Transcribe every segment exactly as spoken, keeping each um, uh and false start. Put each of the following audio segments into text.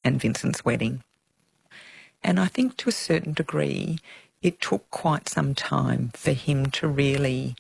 and Vincent's wedding. And I think to a certain degree, it took quite some time for him to really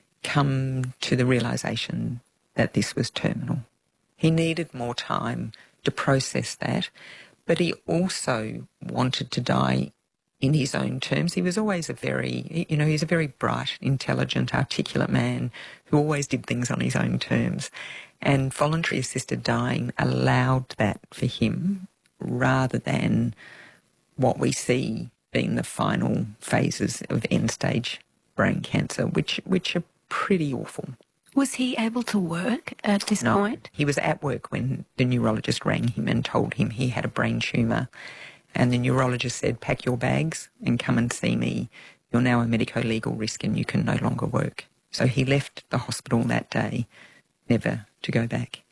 come to the realisation that this was terminal. He needed more time to process that, but he also wanted to die in his own terms. He was always a very, you know, he's a very bright, intelligent, articulate man who always did things on his own terms. And voluntary assisted dying allowed that for him rather than what we see being the final phases of end-stage brain cancer, which, which are pretty awful. Was he able to work at this no, point? He was at work when the neurologist rang him and told him he had a brain tumour. And the neurologist said, pack your bags and come and see me. You're now a medico-legal risk and you can no longer work. So he left the hospital that day, never to go back.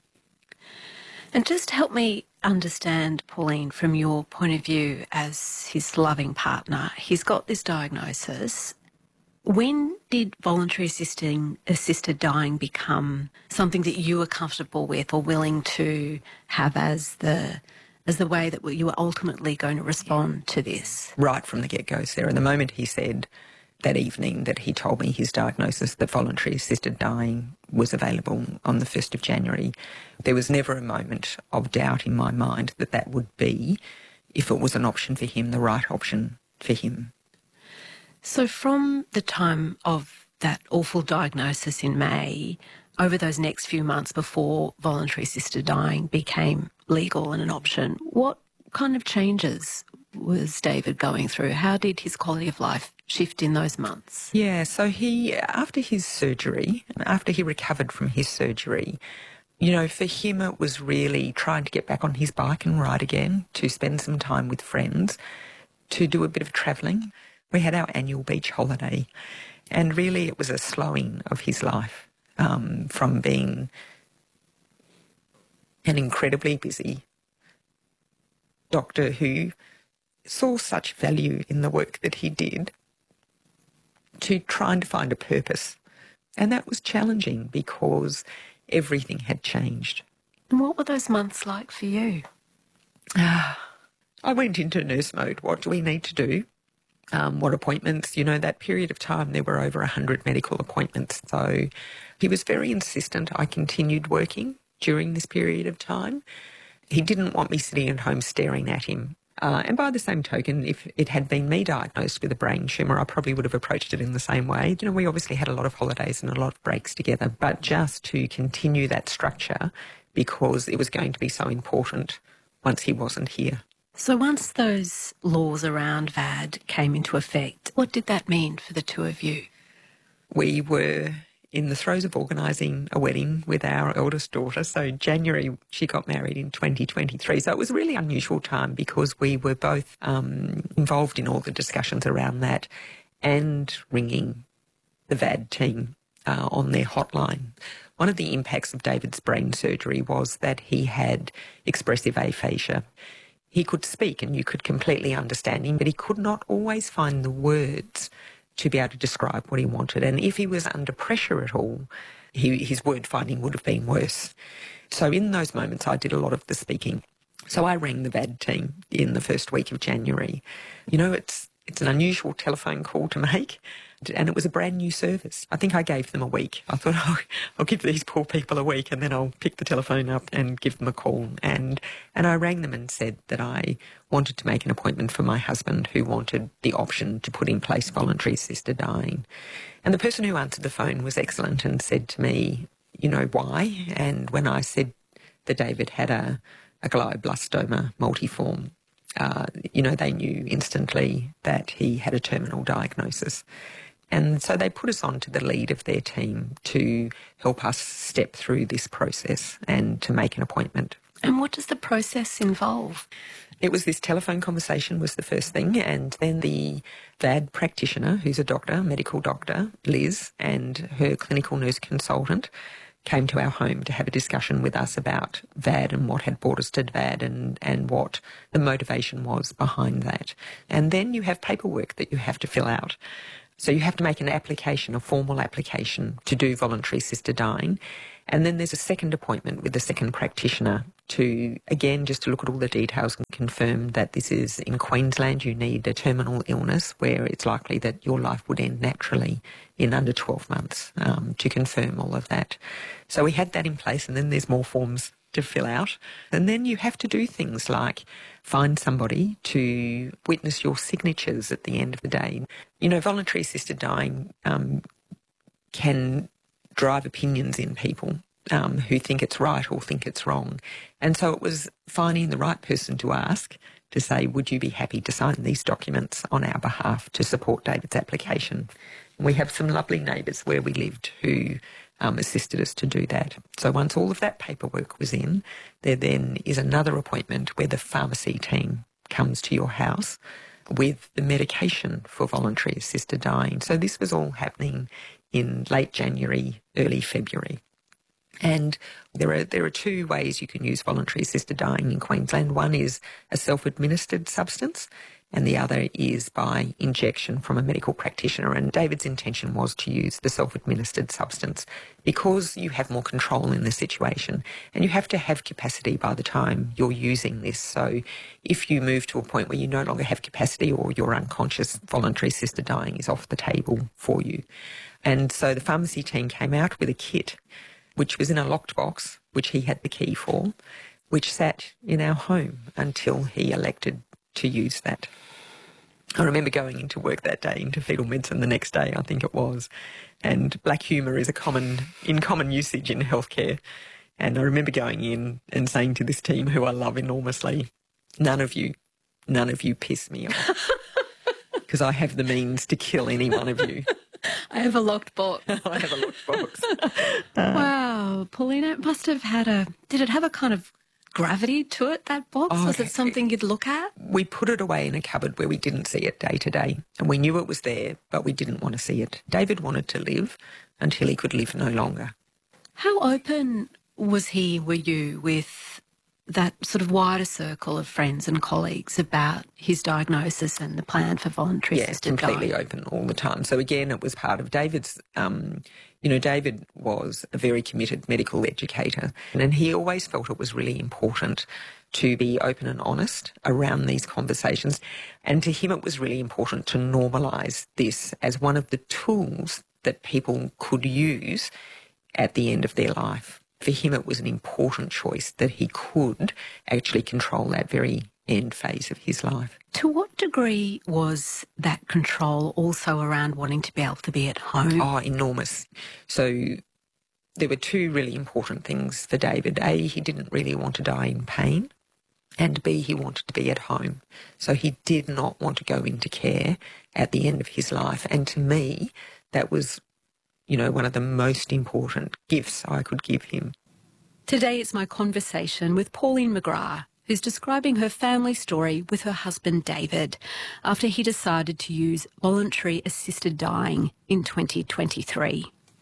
And just help me understand, Pauline, from your point of view as his loving partner. He's got this diagnosis. When did voluntary assisting, assisted dying become something that you were comfortable with or willing to have as the as the way that you were ultimately going to respond to this? Right from the get-go, Sarah. The moment he said that evening that he told me his diagnosis that voluntary assisted dying was available on the first of January, there was never a moment of doubt in my mind that that would be, if it was an option for him, the right option for him. So from the time of that awful diagnosis in May, over those next few months before voluntary assisted dying became legal and an option, what kind of changes was David going through? How did his quality of life shift in those months? Yeah, so he, after his surgery, after he recovered from his surgery, you know, for him it was really trying to get back on his bike and ride again, to spend some time with friends, to do a bit of travelling. We had our annual beach holiday, and really it was a slowing of his life um, from being an incredibly busy doctor who saw such value in the work that he did to trying to find a purpose. And that was challenging because everything had changed. And what were those months like for you? Ah, I went into nurse mode. What do we need to do? Um, what appointments? You know, that period of time there were over one hundred medical appointments. So he was very insistent I continued working during this period of time. He didn't want me sitting at home staring at him. Uh, and by the same token, if it had been me diagnosed with a brain tumour, I probably would have approached it in the same way. You know, we obviously had a lot of holidays and a lot of breaks together, but just to continue that structure because it was going to be so important once he wasn't here. So once those laws around V A D came into effect, what did that mean for the two of you? We were in the throes of organising a wedding with our eldest daughter. So January, she got married in twenty twenty-three. So it was a really unusual time because we were both um, involved in all the discussions around that and ringing the V A D team uh, on their hotline. One of the impacts of David's brain surgery was that he had expressive aphasia. He could speak and you could completely understand him, but he could not always find the words to be able to describe what he wanted. And if he was under pressure at all, he, his word finding would have been worse. So in those moments, I did a lot of the speaking. So I rang the V A D team in the first week of January. You know, it's it's an unusual telephone call to make, and it was a brand new service. I think I gave them a week. I thought, oh, I'll give these poor people a week and then I'll pick the telephone up and give them a call. And, and I rang them and said that I wanted to make an appointment for my husband who wanted the option to put in place voluntary assisted dying. And the person who answered the phone was excellent and said to me, you know, why? And when I said that David had a, a glioblastoma multiforme, Uh, you know, they knew instantly that he had a terminal diagnosis. And so they put us on to the lead of their team to help us step through this process and to make an appointment. And what does the process involve? It was this telephone conversation was the first thing, and then the V A D practitioner, who's a doctor, medical doctor, Liz, and her clinical nurse consultant came to our home to have a discussion with us about V A D and what had brought us to V A D and, and what the motivation was behind that. And then you have paperwork that you have to fill out. So you have to make an application, a formal application to do voluntary assisted dying. And then there's a second appointment with the second practitioner to, again, just to look at all the details and confirm that this is in Queensland. You need a terminal illness where it's likely that your life would end naturally in under twelve months um, to confirm all of that. So we had that in place, and then there's more forms to fill out. And then you have to do things like find somebody to witness your signatures at the end of the day. You know, voluntary assisted dying um, can drive opinions in people um, who think it's right or think it's wrong. And so it was finding the right person to ask to say, would you be happy to sign these documents on our behalf to support David's application? And we have some lovely neighbours where we lived who um, assisted us to do that. So once all of that paperwork was in, there then is another appointment where the pharmacy team comes to your house with the medication for voluntary assisted dying. So this was all happening in late January, early February. And there are there are two ways you can use voluntary assisted dying in Queensland. One is a self-administered substance, and the other is by injection from a medical practitioner. And David's intention was to use the self-administered substance because you have more control in the situation, and you have to have capacity by the time you're using this. So if you move to a point where you no longer have capacity or you're unconscious, voluntary assisted dying is off the table for you. And so the pharmacy team came out with a kit which was in a locked box, which he had the key for, which sat in our home until he elected to use that. I remember going into work that day, into fetal medicine the next day, I think it was, and black humour is a common, in common usage in healthcare. And I remember going in and saying to this team, who I love enormously, none of you, none of you piss me off, because I have the means to kill any one of you. I have a locked box. I have a locked box. Wow, Paulina, it must have had a, did it have a kind of gravity to it, that box? Oh, was it something you'd look at? We put it away in a cupboard where we didn't see it day to day, and we knew it was there, but we didn't want to see it. David wanted to live until he could live no longer. How open was he, were you, with that sort of wider circle of friends and colleagues about his diagnosis and the plan for voluntary assisted dying? Yeah, completely open all the time. So again, it was part of David's, um, you know, David was a very committed medical educator, and he always felt it was really important to be open and honest around these conversations. And to him, it was really important to normalise this as one of the tools that people could use at the end of their life. For him, it was an important choice that he could actually control that very end phase of his life. To what degree was that control also around wanting to be able to be at home? Oh, enormous. So there were two really important things for David. A, he didn't really want to die in pain, and B, he wanted to be at home. So he did not want to go into care at the end of his life. And to me, that was, you know, one of the most important gifts I could give him. Today it's my conversation with Pauline McGrath, who's describing her family story with her husband David after he decided to use voluntary assisted dying in twenty twenty-three.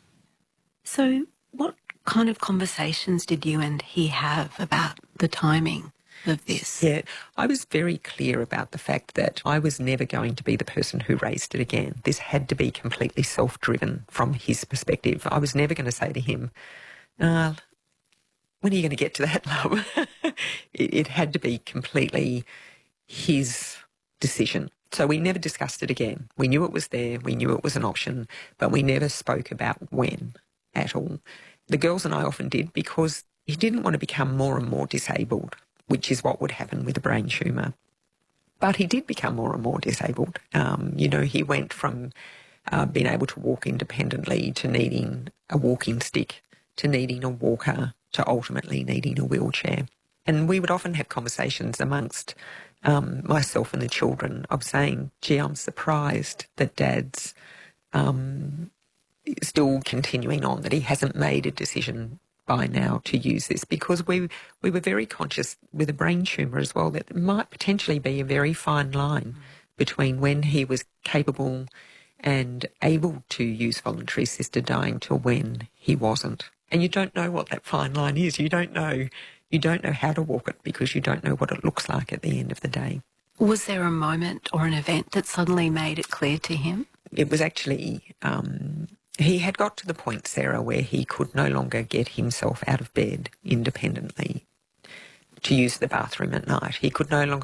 So what kind of conversations did you and he have about the timing of this? Yeah, I was very clear about the fact that I was never going to be the person who raised it again. This had to be completely self-driven from his perspective. I was never going to say to him, uh, when are you going to get to that, love? it, it had to be completely his decision. So we never discussed it again. We knew it was there, we knew it was an option, but we never spoke about when at all. The girls and I often did because he didn't want to become more and more disabled, which is what would happen with a brain tumour. But he did become more and more disabled. Um, you know, he went from uh, being able to walk independently to needing a walking stick, to needing a walker, to ultimately needing a wheelchair. And we would often have conversations amongst um, myself and the children of saying, gee, I'm surprised that Dad's um, still continuing on, that he hasn't made a decision by now to use this, because we we were very conscious with a brain tumour as well that there might potentially be a very fine line between when he was capable and able to use voluntary assisted dying to when he wasn't. And you don't know what that fine line is. You don't know you don't know how to walk it because you don't know what it looks like at the end of the day. Was there a moment or an event that suddenly made it clear to him? It was actually um, he had got to the point, Sarah, where he could no longer get himself out of bed independently. to use the bathroom at night. He could no longer